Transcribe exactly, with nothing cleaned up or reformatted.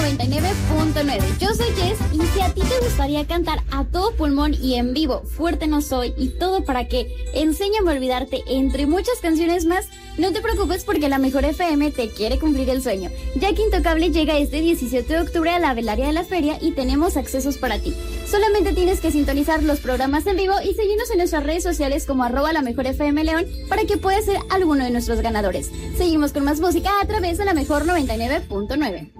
noventa y nueve punto nueve. Yo soy Jess y si a ti te gustaría cantar a todo pulmón y en vivo, Fuerte No Soy y Todo Para Qué, Enséñame a Olvidarte, entre muchas canciones más, no te preocupes porque la Mejor F M te quiere cumplir el sueño, ya que Intocable llega este diecisiete de octubre a la Velaria de la Feria y tenemos accesos para ti. Solamente tienes que sintonizar los programas en vivo y seguirnos en nuestras redes sociales como arroba la Mejor F M León para que puedas ser alguno de nuestros ganadores. Seguimos con más música a través de la Mejor noventa y nueve punto nueve.